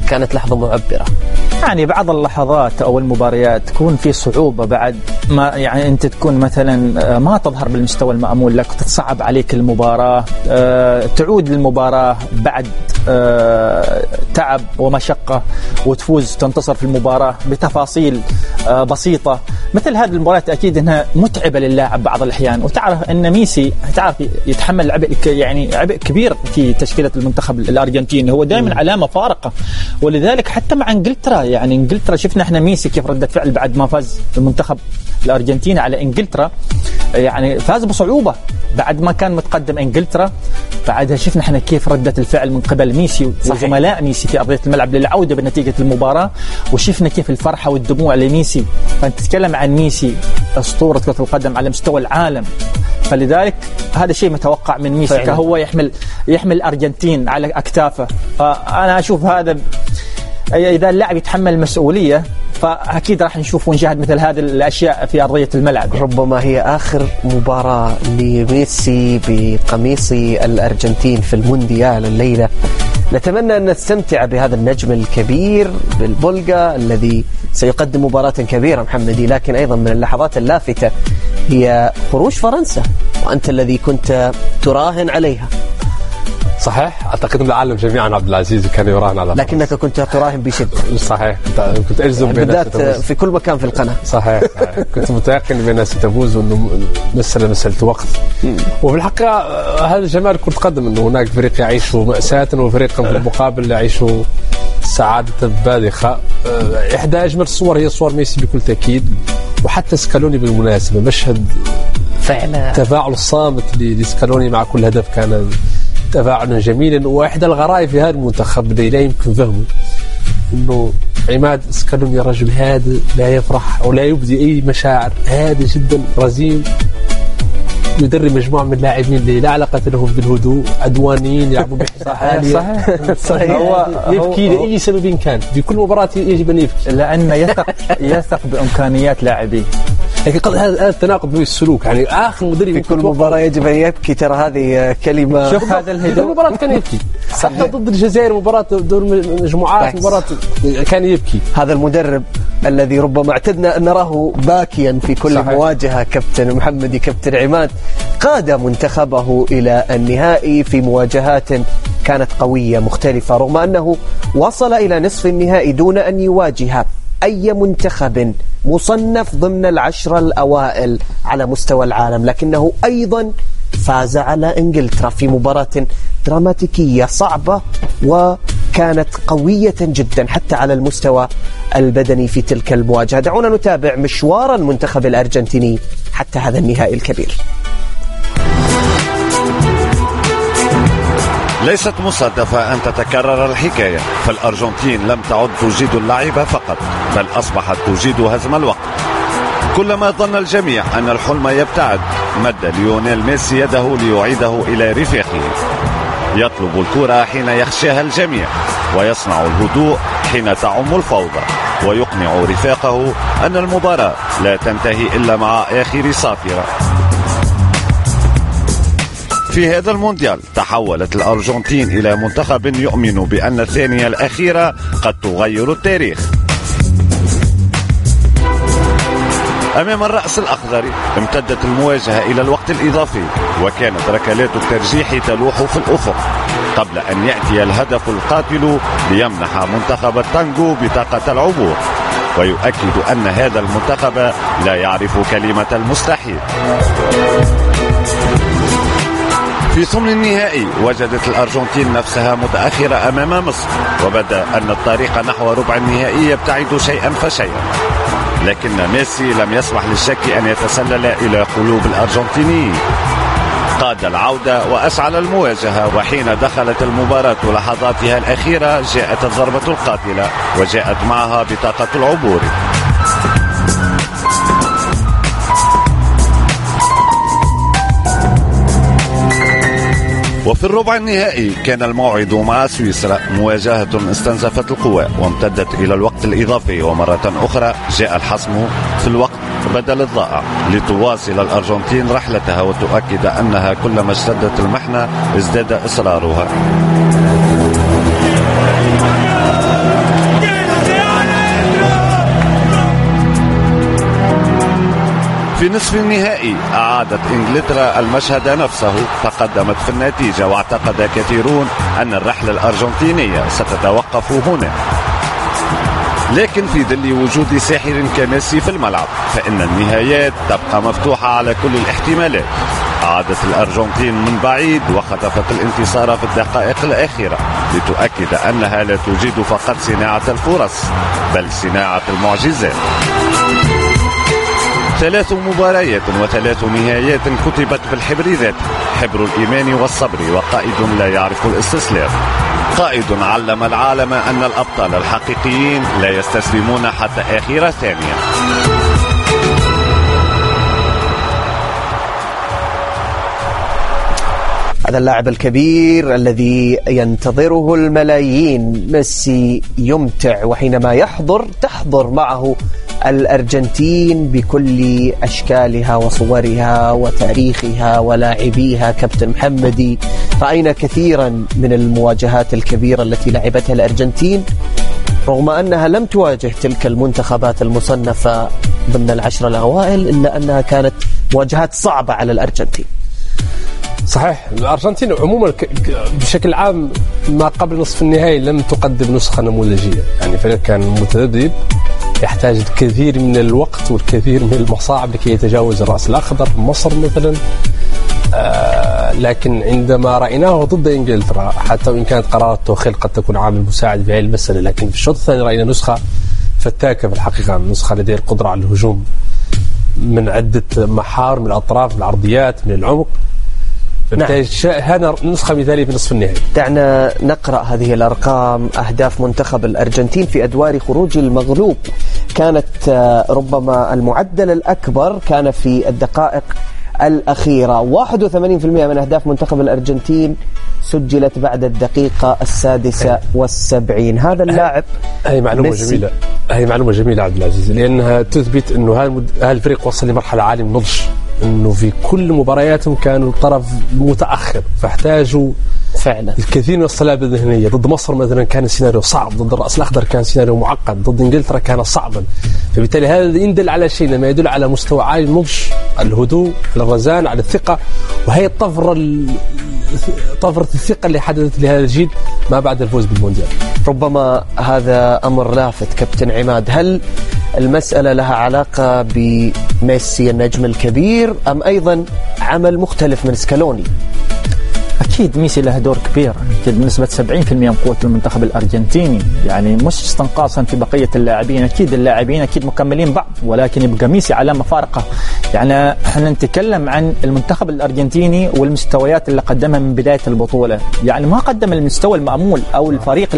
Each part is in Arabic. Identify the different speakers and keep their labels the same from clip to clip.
Speaker 1: كانت لحظة معبرة.
Speaker 2: يعني بعض اللحظات أو المباريات تكون في صعوبة بعد ما يعني أنت تكون مثلا ما تظهر بالمستوى المأمول لك، تتصعب عليك المباراة، تعود للمباراة بعد تعب ومشقة وتفوز تنتصر في المباراة بتفاصيل بسيطة. مثل هذه المباريات أكيد أنها متعبة للاعب بعض الأحيان، وتعرف أن ميسي يتحمل عبء كبير في تشكيلة المنتخب الأرجنتيني، هو دائما علامة فارقة. ولذلك حتى مع انجلترا، يعني انجلترا شفنا احنا ميسي كيف ردة فعل بعد ما فاز المنتخب الأرجنتيني على انجلترا، يعني فاز بصعوبة بعد ما كان متقدم انجلترا. بعدها شفنا احنا كيف ردة الفعل من قبل ميسي وزملاء ميسي في أرضية الملعب للعودة بنتيجة المباراة، وشفنا كيف الفرحة والدموع لميسي. فأنت تتكلم عن ميسي أسطورة كرة القدم على مستوى العالم، فلذلك هذا شيء متوقع من ميسي، كهو يحمل الأرجنتين على أكتافه. فأنا أشوف هذا إذا اللاعب يتحمل المسؤولية فأكيد راح نشوف ونشاهد مثل هذه الأشياء في أرضية الملعب.
Speaker 1: ربما هي آخر مباراة لميسي بقميص الأرجنتين في المونديال الليلة. نتمنى أن نستمتع بهذا النجم الكبير بالبولغا الذي سيقدم مباراة كبيرة محمدي. لكن أيضا من اللحظات اللافتة هي خروج فرنسا، وأنت الذي كنت تراهن عليها.
Speaker 3: صحيح، أعتقد العالم جميعا عبد العزيز كان يراهن على
Speaker 1: لكنك كنت تراهن بشدة.
Speaker 3: صحيح، كنت أجزم
Speaker 1: بأنها ستفوز في كل مكان في القناة.
Speaker 3: صحيح. كنت متيقن بأنها ستفوز، وأنه مسألة وقت. وفي الحقيقة هذا جمال كرة القدم، أنه هناك فريق يعيش مأساة وفريق في المقابل يعيش سعادة باذخة. إحدى أجمل الصور هي صور ميسي بكل تأكيد، وحتى سكالوني بالمناسبة مشهد
Speaker 1: فعلا
Speaker 3: تفاعل الصامت لسكالوني مع كل هدف كان تفاعلا جميلا. واحدى الغرائب في هذا المنتخب الذي لا يمكن فهمه انه عماد سكالوني رجل هادئ لا يفرح ولا يبدي اي مشاعر، هادئ جدا رزين، يدرب مجموعه من اللاعبين اللي لا علاقه لهم بالهدوء، عدوانيين يلعبوا بحصه عاليه. صحيح. هو يبكي لاي سبب كان، في كل مباراه يجب ان يبكي
Speaker 2: لان يثق بامكانيات لاعبيه.
Speaker 3: لكن هذا التناقض في السلوك، يعني اخر مدرب
Speaker 1: في كل مباراه يجب ان يبكي. ترى هذه كلمه.
Speaker 2: شوف هذا الهدوء،
Speaker 3: المباراه كان يبكي حتى ضد الجزائر، مباراه دور مجموعات، مباراه كان يبكي.
Speaker 1: هذا المدرب الذي ربما اعتدنا ان نراه باكيا في كل مواجهه، كابتن محمدي كابتن عماد، قاد منتخبه الى النهائي في مواجهات كانت قويه مختلفه، رغم انه وصل الى نصف النهائي دون ان يواجه أي منتخب مصنف ضمن العشرة الأوائل على مستوى العالم، لكنه أيضا فاز على إنجلترا في مباراة دراماتيكية صعبة وكانت قوية جدا حتى على المستوى البدني في تلك المواجهة. دعونا نتابع مشوار المنتخب الأرجنتيني حتى هذا النهائي الكبير.
Speaker 4: ليست مصادفة أن تتكرر الحكاية، فالأرجنتين لم تعد تجيد اللعب فقط، بل أصبحت تجيد هزم الوقت. كلما ظن الجميع أن الحلم يبتعد، مد ليونيل ميسي يده ليعيده إلى رفاقه. يطلب الكرة حين يخشاها الجميع، ويصنع الهدوء حين تعم الفوضى، ويقنع رفاقه أن المباراة لا تنتهي إلا مع آخر صافرة. في هذا المونديال تحولت الأرجنتين إلى منتخب يؤمن بأن الثانية الأخيرة قد تغير التاريخ. أمام الرأس الأخضر امتدت المواجهة إلى الوقت الإضافي، وكانت ركلات الترجيح تلوح في الأفق قبل أن يأتي الهدف القاتل ليمنح منتخب التانجو بطاقة العبور، ويؤكد أن هذا المنتخب لا يعرف كلمة المستحيل. في ثمن النهائي وجدت الأرجنتين نفسها متأخرة أمام مصر، وبدا أن الطريق نحو ربع النهائي يبتعد شيئا فشيئا، لكن ميسي لم يسمح للشك أن يتسلل إلى قلوب الأرجنتينيين. قاد العودة وأشعل المواجهة، وحين دخلت المباراة لحظاتها الأخيرة جاءت الضربة القاتلة، وجاءت معها بطاقة العبور. وفي الربع النهائي كان الموعد مع سويسرا، مواجهة استنزفت القوى وامتدت إلى الوقت الإضافي، ومرة أخرى جاء الحسم في الوقت بدل الضائع لتواصل الأرجنتين رحلتها وتؤكد أنها كلما اشتدت المحنة ازداد إصرارها. في نصف النهائي أعادت إنجلترا المشهد نفسه، تقدمت في النتيجة، واعتقد كثيرون أن الرحلة الأرجنتينية ستتوقف هنا. لكن في ظل وجود ساحر كميسي في الملعب فإن النهايات تبقى مفتوحة على كل الاحتمالات. عادت الأرجنتين من بعيد وخطفت الانتصار في الدقائق الأخيرة لتؤكد أنها لا تجيد فقط صناعة الفرص بل صناعة المعجزات. 3 مباريات و3 نهايات كتبت بالحبر ذاته، حبر الإيمان والصبر، وقائد لا يعرف الاستسلام، قائد علم العالم أن الأبطال الحقيقيين لا يستسلمون حتى آخر ثانية.
Speaker 1: هذا اللاعب الكبير الذي ينتظره الملايين، ميسي، يمتع، وحينما تحضر معه الأرجنتين بكل أشكالها وصورها وتاريخها ولاعبيها. كابتن محمدي، رأينا كثيرا من المواجهات الكبيرة التي لعبتها الأرجنتين رغم أنها لم تواجه تلك المنتخبات المصنفة ضمن العشرة الأوائل، إلا أنها كانت مواجهات صعبة على الأرجنتين.
Speaker 3: صحيح، الأرجنتين عموما بشكل عام ما قبل نصف النهائي لم تقدم نسخة نموذجية، يعني فريق كان متذبذب يحتاج الكثير من الوقت والكثير من المصاعب لكي يتجاوز الرأس الأخضر مصر مثلا. لكن عندما رأيناه ضد إنجلترا، حتى وإن كانت قرارات توخيل قد تكون عامل مساعد في هذه المسألة، لكن في الشوط الثاني رأينا نسخة فتاكة في الحقيقة، نسخة لديها القدرة على الهجوم من عدة محار، من الأطراف، من العرضيات، من العمق. هذا نسخة مثالية في نصف النهائي.
Speaker 1: دعنا نقرأ هذه الأرقام. أهداف منتخب الأرجنتين في أدوار خروج المغلوب كانت ربما المعدل الأكبر كان في الدقائق الأخيرة. 81% من أهداف منتخب الأرجنتين سجلت بعد الدقيقة 76. هذا اللاعب
Speaker 3: هي معلومة جميلة، هي معلومة جميلة عبد العزيز، لأنها تثبت أنه هذا الفريق وصل لمرحلة عالية من النضج، أنه في كل مبارياتهم كانوا الطرف متأخر، فاحتاجوا
Speaker 1: فعلا
Speaker 3: الكثير من الصلابة الذهنية. ضد مصر مثلا كان السيناريو صعب، ضد الرأس الأخضر كان سيناريو معقد، ضد إنجلترا كان صعبا. فبالتالي هذا يدل على شيء، لما يدل على مستوى عالي النضج، الهدوء، الرزان، على الثقة. وهي طفرة الثقة اللي حدثت لهذا الجيل ما بعد الفوز بالمونديال.
Speaker 1: ربما هذا أمر لافت كابتن عماد، هل المسألة لها علاقة بميسي النجم الكبير أم أيضا عمل مختلف من سكالوني؟
Speaker 2: أكيد ميسي له دور كبير، أكيد بنسبة 70% من قوة المنتخب الأرجنتيني، يعني مش استنقاصا في بقية اللاعبين، أكيد اللاعبين أكيد مكملين بعض، ولكن يبقى ميسي علامة فارقة. يعني احنا نتكلم عن المنتخب الأرجنتيني والمستويات اللي قدمها من بداية البطولة، يعني ما قدم المستوى المأمول أو الفريق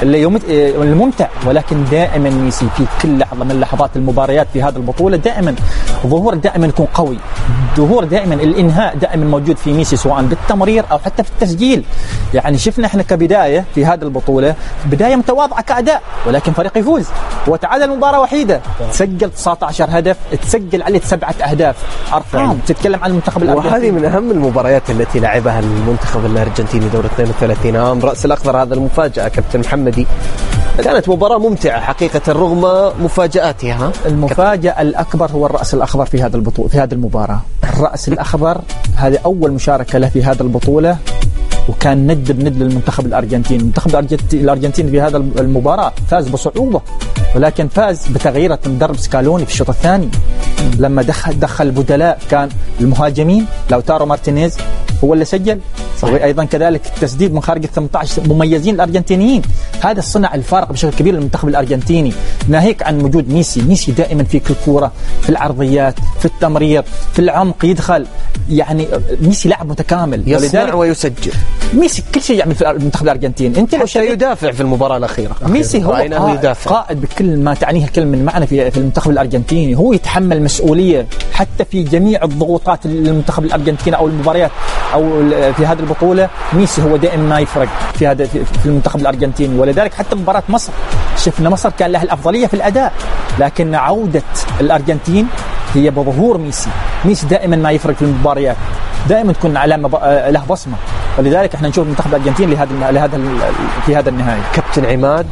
Speaker 2: الممتع، ولكن دائما ميسي في كل لحظة من لحظات المباريات في هذه البطولة دائما ظهور، دائما يكون قوي، ظهور دائما، الإنهاء دائما موجود في ميسي سواء بالتمرير أو حتى في التسجيل. يعني شفنا احنا كبداية في هذه البطولة بداية متواضعة كأداء، ولكن فريق يفوز وتعادل مباراة وحيدة، تسجل 19 هدف، تسجل عليه 7 أهداف، أرقام تتكلم عن المنتخب الأرجنتيني.
Speaker 1: وهذه من أهم المباريات التي لعبها المنتخب الأرجنتيني دور 32 أمام رأس الأخضر. هذا المفاجأة كابتن محمدي، كانت مباراة ممتعة حقيقة رغم مفاجآتها.
Speaker 2: المفاجأة الأكبر هو الرأس الأخضر في هذا البطولة، في هذه المباراة. الرأس الأخضر هذه أول مشاركة له في هذه البطولة، وكان ند بند للمنتخب الأرجنتيني. المنتخب الأرجنتيني في هذا المباراة فاز بصعوبة، ولكن فاز بتغييرة مدرب سكالوني في الشوط الثاني لما دخل البدلاء. كان المهاجمين لوتارو مارتينيز هو اللي سجل، وأيضا كذلك التسديد من خارج 18 مميزين الأرجنتينيين. هذا صنع الفارق بشكل كبير للمنتخب الأرجنتيني، ناهيك عن وجود ميسي دائما في كل كورة، في العرضيات، في التمرير، في العمق يدخل. يعني ميسي لاعب متكامل،
Speaker 1: يصنع ويسجل.
Speaker 2: ميسي كل شيء يعمل في المنتخب الأرجنتيني. انت
Speaker 1: حتى يدافع في المباراة الأخيرة.
Speaker 2: ميسي هو قائد بكل ما تعنيه الكلمة من معنى في المنتخب الأرجنتيني. هو يتحمل مسؤولية حتى في جميع الضغوطات للمنتخب الأرجنتيني أو المباريات أو في هذه البطولة. ميسي هو دائما ما يفرق في المنتخب الأرجنتيني، ولذلك حتى مباراة مصر شفنا مصر كان لها الأفضلية في الأداء، لكن عودة الأرجنتين هي بظهور ميسي دائما ما يفرق في المباريات، دائما تكون علامة له بصمة، ولذلك احنا نشوف المنتخب الأرجنتيني في هذا النهائي.
Speaker 1: كابتن عماد،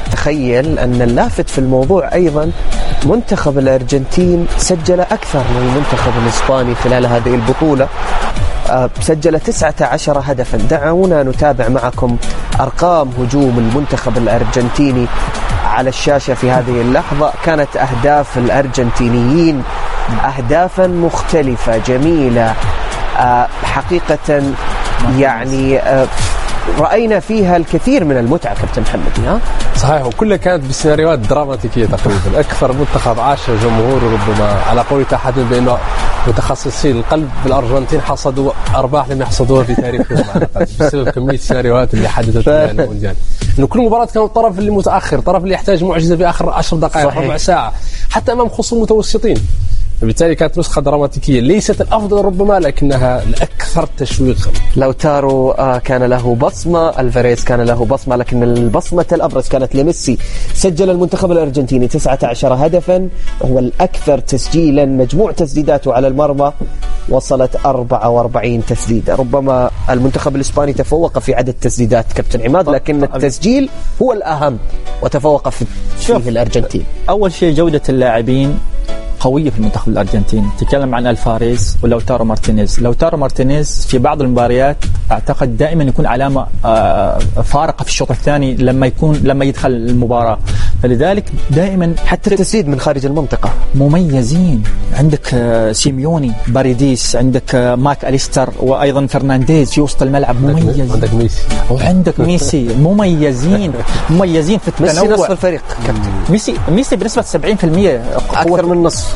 Speaker 1: تخيل أن اللافت في الموضوع أيضا منتخب الأرجنتين سجل أكثر من المنتخب الإسباني خلال هذه البطولة، سجل 19 هدفا. دعونا نتابع معكم أرقام هجوم المنتخب الأرجنتيني على الشاشة في هذه اللحظة. كانت أهداف الأرجنتينيين أهدافا مختلفة جميلة حقيقة، يعني رأينا فيها الكثير من المتعة كابتن محمد.
Speaker 3: صحيح، وكلها كانت بسيناريوهات دراماتيكية تقريبا. أكثر منتخب عاش جمهور ربما على قول أحد بأنه متخصصين القلب بالأرجنتين حصدوا أرباح لم يحصدوها في تاريخهم بسبب كمية السيناريوهات اللي حدثت في المونديال. إنه كل مباراة كان الطرف اللي متأخر، الطرف اللي يحتاج معجزة في آخر 10 دقائق ربع ساعة حتى أمام خصوم متوسطين. بالتالي كانت نسخة دراماتيكية ليست الأفضل ربما، لكنها الأكثر تشويقا.
Speaker 1: لوتارو كان له بصمة، الفاريز كان له بصمة، لكن البصمة الأبرز كانت لميسي. سجل المنتخب الأرجنتيني 19 هدفا، وهو الأكثر تسجيلا. مجموع تسديداته على المرمى وصلت 44 تسديدة. ربما المنتخب الإسباني تفوق في عدد تسديدات كابتن عماد، لكن التسجيل هو الأهم وتفوق فيه الأرجنتين.
Speaker 2: أول شيء جودة اللاعبين قوية في المنتخب الأرجنتيني. تكلم عن الفاريز ولوتارو مارتينيز. لوتارو مارتينيز في بعض المباريات أعتقد دائما يكون علامة فارقة في الشوط الثاني لما يدخل المباراة، فلذلك دائما
Speaker 1: حتى التسديد من خارج المنطقة
Speaker 2: مميزين. عندك سيميوني، باريديس، عندك ماك أليستر، وأيضا فرنانديز في وسط الملعب مميزين.
Speaker 3: عندك ميسي
Speaker 2: وعندك ميسي مميزين في التنوع.
Speaker 1: ميسي نصف الفريق كابتن.
Speaker 2: ميسي بنسبة 70%،
Speaker 1: أكثر من نصف.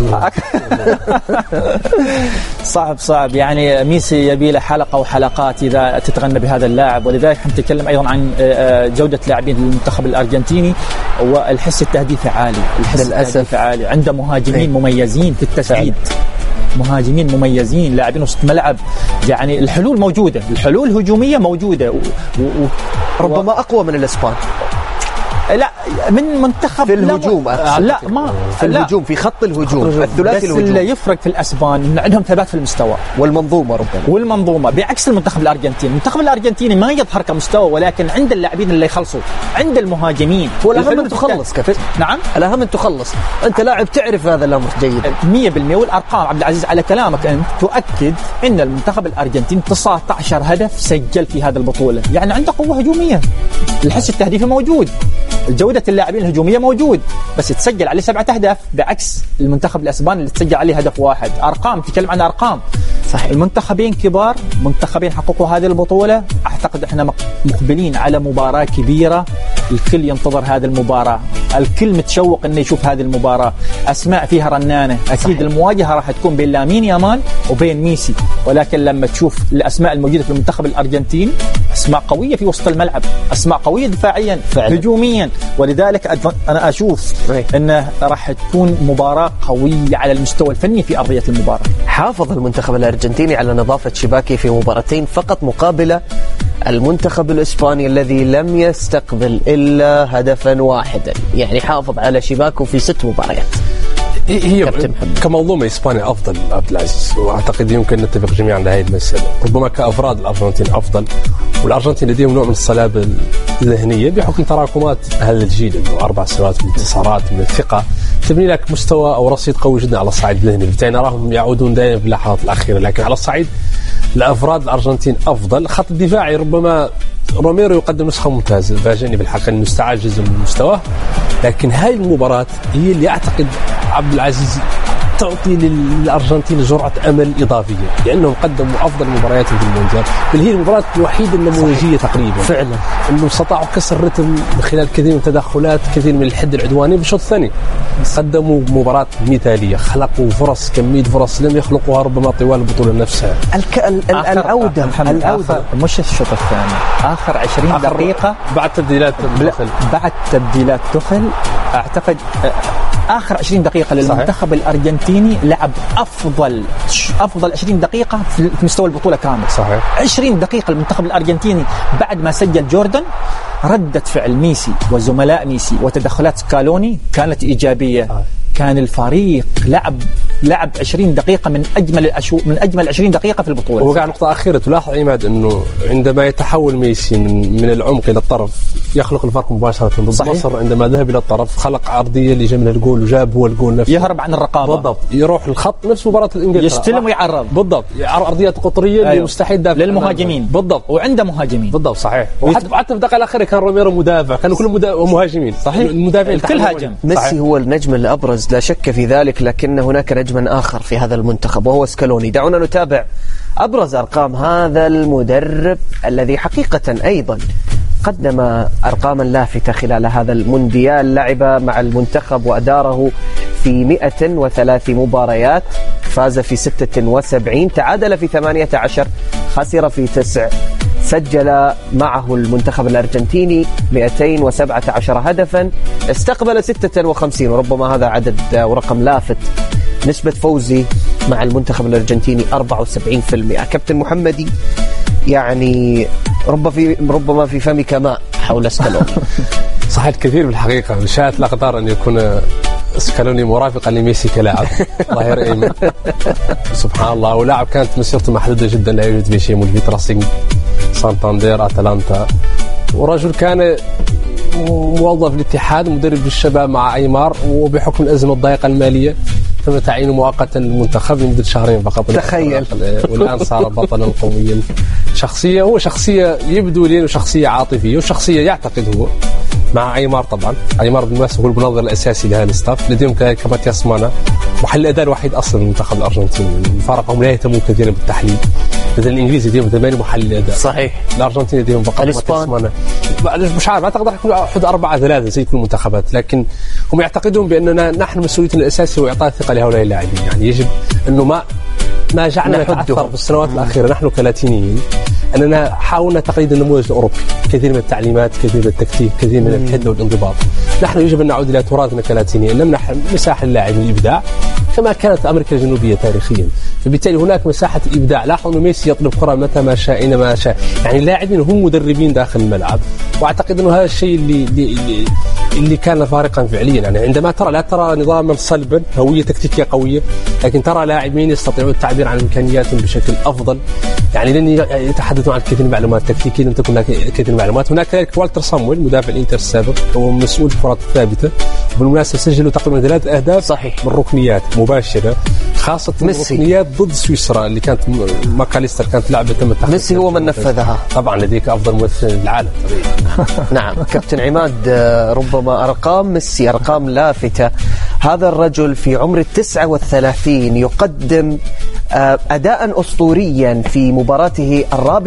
Speaker 2: صعب يعني. ميسي يبي له حلقة وحلقات إذا تتغنى بهذا اللاعب، ولذلك نتكلم أيضا عن جودة لاعبين المنتخب الأرجنتيني. والحس التهديفي عالي،
Speaker 1: للأسف
Speaker 2: عالي. عنده مهاجمين مميزين في التسديد، مهاجمين مميزين، لاعبين وسط ملعب. يعني الحلول موجودة، الحلول هجومية موجودة،
Speaker 1: ربما أقوى من الإسبان.
Speaker 2: لا، من منتخب
Speaker 1: في الهجوم
Speaker 2: لا ما
Speaker 1: في الهجوم، في خط الهجوم الثلاثي الهجوم.
Speaker 2: اللي يفرق في الأسبان عندهم ثبات في المستوى
Speaker 1: والمنظومة ربما،
Speaker 2: والمنظومة بعكس المنتخب الأرجنتيني. المنتخب الأرجنتيني ما يظهر كمستوى، ولكن عند اللاعبين اللي يخلصوا، عند المهاجمين.
Speaker 1: والأهم أن تخلص كابتن.
Speaker 2: نعم،
Speaker 1: الأهم أن تخلص. أنت لاعب تعرف هذا الأمر جيد
Speaker 2: 100%. والأرقام عبد العزيز على كلامك أنت تؤكد أن المنتخب الأرجنتيني 19 هدف سجل في هذه البطولة، يعني عنده قوة هجومية. الحس التهديفي موجود، جودة اللاعبين الهجومية موجود، بس تسجل عليه 7 أهداف بعكس المنتخب الأسباني اللي تسجل عليه هدف واحد. أرقام، تتكلم عن أرقام.
Speaker 1: صحيح.
Speaker 2: المنتخبين كبار، منتخبين حققوا هذه البطولة. أعتقد إحنا مقبلين على مباراة كبيرة. الكل ينتظر هذه المباراة، الكل متشوق إنه يشوف هذه المباراة. أسماء فيها رنانة. أكيد صحيح. المواجهة راح تكون بين لامين يامال وبين ميسي، ولكن لما تشوف الأسماء الموجودة في المنتخب الأرجنتيني، أسماء قوية في وسط الملعب، أسماء قوية دفاعيا فعلا. هجوميا. ولذلك أنا أشوف أنه راح تكون مباراة قوية على المستوى الفني في أرضية المباراة.
Speaker 1: حافظ المنتخب الأرجنتيني على نظافة شباكه في مباراتين فقط، مقابل المنتخب الإسباني الذي لم يستقبل إلا هدفا واحدا. يعني حافظ على شباكه في 6 مباريات.
Speaker 3: هي كمنظومة إسبانيا أفضل عبد العزيز، وأعتقد يمكن نتفق جميعا على هذه المسألة. ربما كأفراد الأرجنتين أفضل، والأرجنتين لديهم نوع من الصلابة الذهنية بحكم تراكمات هذا الجيل، إنه 4 سنوات من الانتصارات، من الثقة، تبني لك مستوى أو رصيد قوي جدا على الصعيد الذهني. بالتالي نراهم يعودون دائما في اللحظات الأخيرة. لكن على الصعيد الأفراد الأرجنتين أفضل. خط الدفاعي ربما روميرو يقدم نسخة ممتازة، فاجئني بالحق أنه استعجز من مستواه. لكن هاي المباراة هي اللي أعتقد عبد العزيز تعطي للأرجنتين جرعة أمل إضافية، لأنهم قدموا أفضل مبارياتهم في المونديال، بل هي المباراة الوحيدة النموذجية تقريبا
Speaker 1: فعلا،
Speaker 3: أنهم استطاعوا كسر الرتم من خلال كثير من التدخلات، كثير من الحد العدواني. بالشوط الثاني قدموا مباراة مثالية، خلقوا فرص، كمية فرص لم يخلقوها ربما طوال البطولة نفسها.
Speaker 1: العودة
Speaker 2: مش الشوط الثاني، آخر 20 دقيقة
Speaker 3: بعد تبديلات دخل،
Speaker 2: بعد تبديلات دخل أعتقد آخر 20 دقيقة للمنتخب الأرجنتيني لعب أفضل 20 دقيقة في مستوى البطولة كامل.
Speaker 3: صحيح.
Speaker 2: 20 دقيقة المنتخب الأرجنتيني بعد ما سجل جوردن، ردة فعل ميسي وزملاء ميسي وتدخلات سكالوني كانت إيجابية. كان الفريق لعب 20 دقيقة من أجمل 20 دقيقة في البطولة.
Speaker 3: وقع نقطة أخيرة، تلاحظ عماد أنه عندما يتحول ميسي من العمق إلى الطرف يخلق الفرق مباشرة ضد مصر. عندما ذهب إلى الطرف خلق عرضية لجمل الجول وجاب هو الجول نفسه،
Speaker 2: يهرب عن الرقابة
Speaker 3: بالضبط، يروح الخط نفس مباراة الإنجلترا،
Speaker 2: يستلم ويعرض
Speaker 3: بالضبط، عرضيات قطرية اللي مستحيل دافع
Speaker 2: للمهاجمين
Speaker 3: بالضبط،
Speaker 2: وعنده مهاجمين
Speaker 3: بالضبط صحيح. وحتى في الدقيقة الأخيرة كان روميرو مدافع، كانوا كلهم مهاجمين
Speaker 2: صحيح،
Speaker 3: المدافع
Speaker 2: الكل هاجم.
Speaker 1: ميسي هو النجم الأبرز لا شك في ذلك، لكن هناك نجما آخر في هذا المنتخب وهو سكالوني. دعونا نتابع أبرز أرقام هذا المدرب الذي حقيقة أيضا قدم أرقاما لافتة خلال هذا المونديال. لعب مع المنتخب وأداره في 103 مباريات، فاز في 76، تعادل في 18، خسر في 9، سجل معه المنتخب الأرجنتيني 217 هدفا، استقبل 56، وربما هذا عدد ورقم لافت. نسبة فوزي مع المنتخب الأرجنتيني 74%. كابتن محمدي، يعني ربما في فمك ماء حول سكالوني.
Speaker 3: صحيح كثير بالحقيقة. شاءت الأقدار أن يكون سكالوني مرافقا لميسي كلاعب ظهير أيمن. سبحان الله، ولاعب كانت مسيرته محدودة جدا، لا يوجد في شيء ملفت راسينج، سانتاندير، أتلانتا، ورجل كان موظف الاتحاد مدرب الشباب مع أيمار، وبحكم الأزمة الضيقة المالية تم تعيينه مؤقتا للمنتخب لمدة 2 شهر فقط.
Speaker 1: تخيل.
Speaker 3: والآن صار بطلا قوميا. هو شخصية يبدو لي شخصية عاطفية، وشخصية يعتقد هو مع أيمار. طبعا أيمار بالمناسبة هو المنظر الأساسي لهذا الستاف، لديهم كذلك ماتياس مانا محل الأداء الوحيد أصلا للمنتخب الأرجنتيني. الفرق لا يهتمون كثيرا بالتحليل، مثل الإنجليز لديهم 8 محل الأداء
Speaker 1: صحيح،
Speaker 3: الأرجنتين لديهم فقط ماتياس مانا. مش عارف، أعتقد راح يكون 4-3 زي كل المنتخبات، لكن هم يعتقدون بأننا نحن مسؤوليتنا الأساسية هو إعطاء الثقة لهؤلاء اللاعبين. يعني يجب أنه ما جعلنا نتأثر في السنوات الأخيرة نحن كلاتينيين أننا حاولنا تقليد النموذج الأوروبي، كثير من التعليمات، كثير من التكتيك، كثير من الحدة والانضباط. نحن يجب أن نعود إلى تراثنا كلاتينيين، نمنح مساحة للاعبين الإبداع كما كانت أمريكا الجنوبية تاريخيا. فبالتالي هناك مساحة إبداع. لاحظوا أن ميسي يطلب كرة متى ما شاء أينما شاء، يعني اللاعبين هم مدربين داخل الملعب، وأعتقد أنه هذا الشيء اللي كان فارقا فعليا. يعني عندما لا ترى نظاما صلبا، هوية تكتيكية قوية، لكن ترى لاعبين يستطيعون التعبير عن إمكانياتهم بشكل أفضل. يعني لن يتحدثون عن كثير من المعلومات التكتيكية، لم تكن كثير من المعلومات. هناك كذلك والتر صامويل مدافع الإنتر السابق، هو مسؤول الكرات الثابتة، وبالمناسبة سجلوا تقريبا 3 أهداف
Speaker 1: صحيح
Speaker 3: من ركنيات مباشرة، خاصة ركنيات ضد سويسرا اللي كانت ماكاليستر، كانت لعبة تم التحديث.
Speaker 1: ميسي هو من نفذها.
Speaker 3: طبعا لديك أفضل ممثل العالم.
Speaker 1: نعم كابتن عماد، ربما أرقام ميسي أرقام لافتة. هذا الرجل في عمر 39 يقدم أداء أسطوريا في مباراته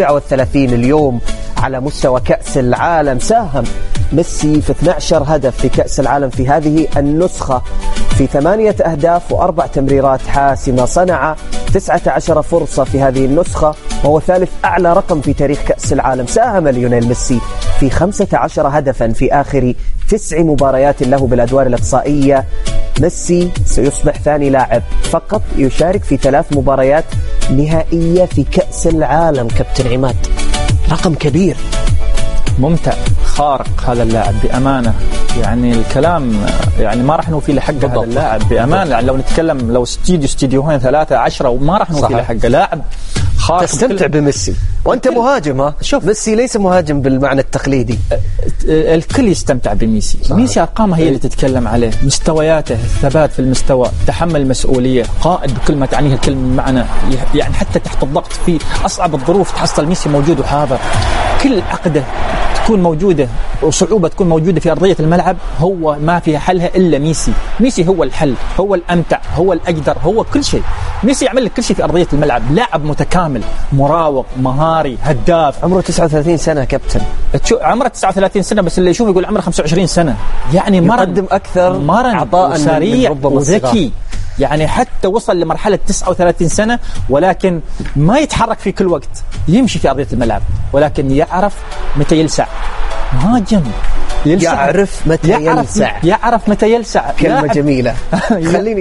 Speaker 1: 34 اليوم على مستوى كأس العالم. ساهم ميسي في 12 هدف في كأس العالم في هذه النسخة، في 8 أهداف و4 تمريرات حاسمة. صنع 19 فرصة في هذه النسخة، وهو ثالث أعلى رقم في تاريخ كأس العالم. ساهم ليونيل ميسي في 15 هدفا في آخر 9 مباريات له بالأدوار الإقصائية. ميسي سيصبح ثاني لاعب فقط يشارك في 3 مباريات نهائية في كأس العالم. كابتن عماد، رقم كبير،
Speaker 2: ممتع، خارق هذا اللاعب بأمانة. يعني الكلام يعني ما راح نوفي له حق هذا اللاعب بأمانة. يعني لو نتكلم لو استديوهين 3 10 وما راح نوفي له حقه. لاعب خارق.
Speaker 1: تستمتع بميسي وأنت مهاجم. شوف ميسي ليس مهاجم بالمعنى التقليدي.
Speaker 2: الكل يستمتع بميسي. ميسي أرقامه هي اللي تتكلم عليه، مستوياته، الثبات في المستوى، تحمل المسؤولية، قائد بكل ما تعنيه الكلمة معنى. يعني حتى تحت الضغط في أصعب الظروف تحصل ميسي موجود وحاضر. كل عقده تكون موجودة وصعوبة تكون موجودة في أرضية الملعب، هو ما فيها حلها إلا ميسي. ميسي هو الحل، هو الأمتع، هو الأقدر، هو كل شيء. ميسي يعمل لك كل شيء في أرضية الملعب. لاعب متكامل، مراوغ، مهاري، هداف.
Speaker 1: عمره 39 سنة كابتن.
Speaker 2: عمره 39 سنة، بس اللي يشوف يقول عمره 25 سنة. يعني
Speaker 1: يقدم أكثر
Speaker 2: عطاء، سريع وذكي. يعني حتى وصل لمرحلة 39 سنة، ولكن ما يتحرك في كل وقت، يمشي في أرضية الملعب، ولكن يعرف متى يلسع. مهاجم
Speaker 1: يعرف متى يلسع.
Speaker 2: يعرف متى يلسع.
Speaker 1: كلمة جميلة.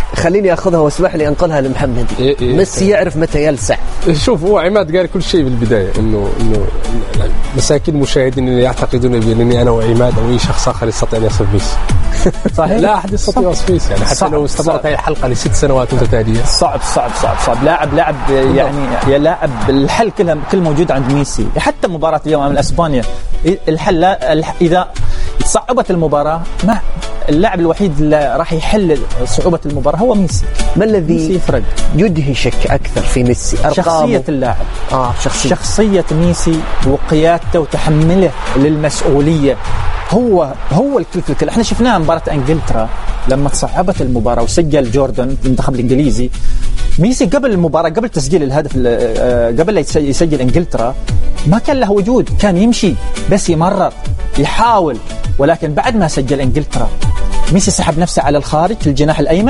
Speaker 1: خليني أخذها واسمح لي أنقلها لمحمد. ميسي يعرف متى يلسع.
Speaker 3: شوف هو عماد قال كل شيء بالبداية، إنه مساكين المشاهدين اللي يعتقدون بأنني أنا وعماد أو أي شخص آخر يستطيع أن يصف ميسي. صحيح. لا أحد يستطيع وصف ميسي يعني، حتى لو استمرت هذه الحلقة ل6 سنوات متتالية.
Speaker 2: صعب. لاعب يعني لاعب الحل كل موجود عند ميسي. حتى مباراة اليوم أمام إسبانيا الحل إذا صعبت المباراة، ما اللاعب الوحيد اللي راح يحل صعوبة المباراة هو ميسي.
Speaker 1: ما الذي يدهشك أكثر في ميسي؟
Speaker 2: شخصية اللاعب. شخصية ميسي وقيادته وتحمله للمسؤولية. هو الكل. احنا شفناها مباراة انجلترا لما تصعبت المباراة وسجل جوردن المنتخب الانجليزي. ميسي قبل المباراة، قبل تسجيل الهدف، قبل لا يسجل انجلترا ما كان له وجود، كان يمشي بس يمرر يحاول. ولكن بعد ما سجل انجلترا ميسي سحب نفسه على الخارج في الجناح الايمن،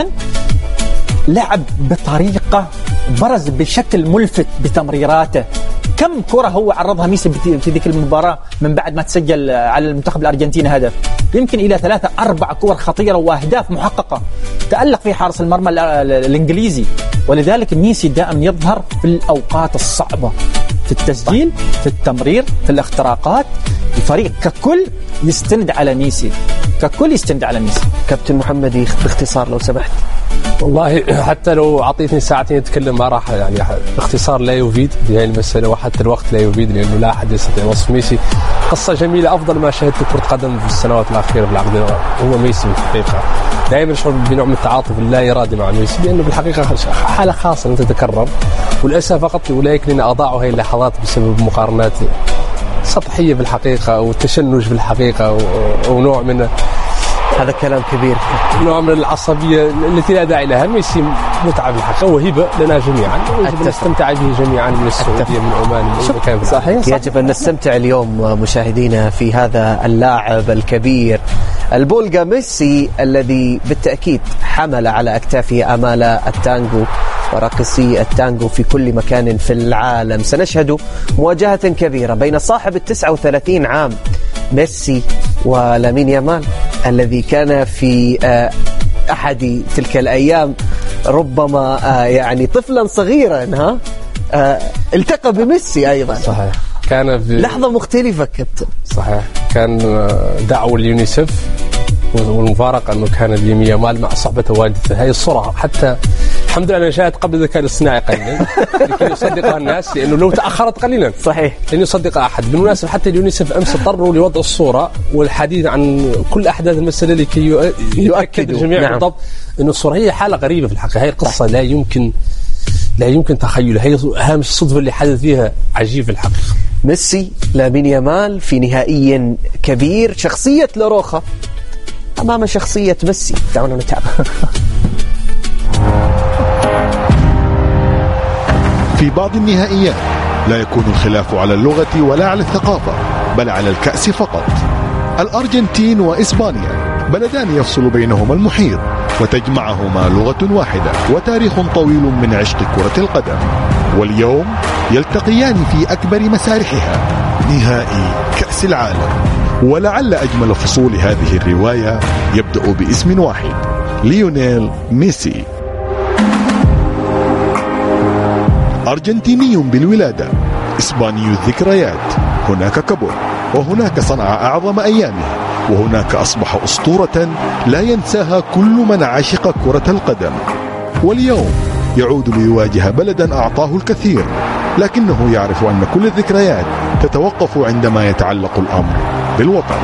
Speaker 2: لعب بطريقة، برز بشكل ملفت بتمريراته. كم كرة هو عرضها ميسي في ذيك المباراة من بعد ما تسجل على المنتخب الأرجنتيني هدف، يمكن إلى 3-4 كور خطيرة وأهداف محققة تألق في حارس المرمى الإنجليزي. ولذلك ميسي دائما يظهر في الأوقات الصعبة، في التسجيل، في التمرير، في الاختراقات. الفريق ككل يستند على ميسي، كابتن
Speaker 1: محمدي باختصار لو سمحت.
Speaker 3: والله حتى لو عطيتني ساعتين أتكلم ما راح، يعني باختصار لا يفيد بهذه المسألة، وحتى الوقت لا يفيد، لأنه لا أحد يستطيع وصف ميسي. قصة جميلة، أفضل ما شاهدت كرة قدم في السنوات الأخيرة بالعقد هو ميسي بالحقيقة. دائما أشعر بنوع من التعاطف اللا إرادي مع ميسي، لأنه بالحقيقة حالة خاصة أن تتكرر، وللأسف فقط أولئك لنا أضاعوا هذه اللحظات بسبب مقارنات سطحية بالحقيقة، أو التشنج بالحقيقة، أو نوع من
Speaker 1: هذا كلام كبير،
Speaker 3: نوع من العصبية التي لا داعي لها. ميسي متعة بالحقيقة وهبة لنا جميعا، ويجب أن نستمتع به جميعا، من السعودية من عمان من أي مكان.
Speaker 1: صحيح. يجب أن نستمتع اليوم مشاهدينا في هذا اللاعب الكبير البولغا ميسي، الذي بالتأكيد حمل على أكتافه آمال التانجو وراقصي التانجو في كل مكان في العالم. سنشهد مواجهة كبيرة بين صاحب 39 عام ميسي ولامين يامال، الذي كان في أحد تلك الأيام ربما يعني طفلا صغيرا التقى بميسي أيضا.
Speaker 3: صحيح. كان في
Speaker 1: لحظة مختلفة كابتن.
Speaker 3: صحيح. كان دعوة اليونيسف، والمفارقة أنه كان لامين يامال مع صحبة والدته. هاي الصورة حتى الحمد لله أنا شاهدت قبل الذكاء الاصطناعي قليلا لكي يصدقها الناس، لأنه لو تأخرت قليلا
Speaker 1: صحيح
Speaker 3: لن يصدق أحد. بالمناسبة حتى اليونيسف أمس اضطروا لوضع الصورة والحديث عن كل أحداث المسألة لكي يؤكد الجميع بالضبط أن الصورة هي حالة غريبة في الحقيقة. هي القصة لا يمكن تخيلها، هي هامش الصدفة اللي حدث فيها عجيب في الحقيقة.
Speaker 1: ميسي لامين يامال في نهائي كبير، شخصية لاروخا أمام شخصية ميسي. دعونا نتابع.
Speaker 5: في بعض النهائيات لا يكون الخلاف على اللغة ولا على الثقافة، بل على الكأس فقط. الأرجنتين وإسبانيا بلدان يفصل بينهما المحيط، وتجمعهما لغة واحدة وتاريخ طويل من عشق كرة القدم. واليوم يلتقيان في أكبر مسارحها، نهائي كأس العالم. ولعل أجمل فصول هذه الرواية يبدأ باسم واحد، ليونيل ميسي. أرجنتيني بالولادة، إسباني الذكريات. هناك كبر، وهناك صنع أعظم أيامه، وهناك أصبح أسطورة لا ينساها كل من عشق كرة القدم. واليوم يعود ليواجه بلدا أعطاه الكثير، لكنه يعرف أن كل الذكريات تتوقف عندما يتعلق الأمر بالوطن.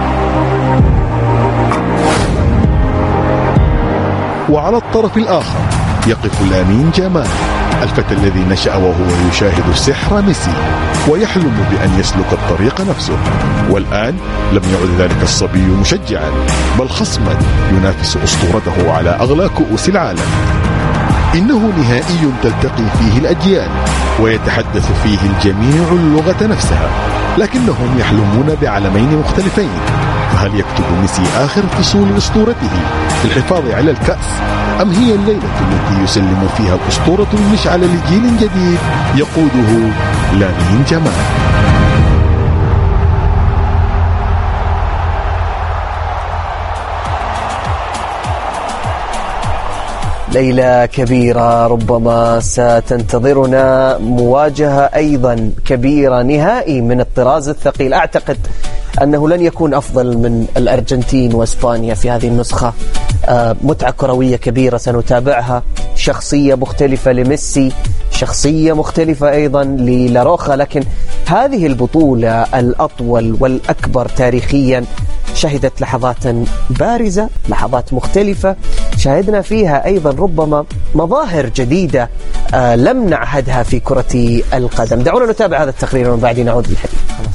Speaker 5: وعلى الطرف الآخر يقف لامين يامال، الفتى الذي نشأ وهو يشاهد سحر ميسي ويحلم بأن يسلك الطريق نفسه. والآن لم يعد ذلك الصبي مشجعا، بل خصما ينافس أسطورته على أغلى كؤوس العالم. إنه نهائي تلتقي فيه الأجيال ويتحدث فيه الجميع اللغة نفسها، لكنهم يحلمون بعلمين مختلفين. فهل يكتب ميسي آخر فصول أسطورته في الحفاظ على الكأس، أم هي الليلة التي يسلم فيها الأسطورة المشعل لجيل جديد يقوده لامين يامال؟
Speaker 1: ليلة كبيرة، ربما ستنتظرنا مواجهة أيضا كبيرة، نهائي من الطراز الثقيل. أعتقد أنه لن يكون أفضل من الأرجنتين وإسبانيا في هذه النسخة. متعة كروية كبيرة سنتابعها، شخصية مختلفة لميسي، شخصية مختلفة أيضا للاروخا، لكن هذه البطولة الأطول والأكبر تاريخيا شهدت لحظات بارزة، لحظات مختلفة، شاهدنا فيها أيضا ربما مظاهر جديدة لم نعهدها في كرة القدم. دعونا نتابع هذا التقرير ومن بعد نعود للحديث.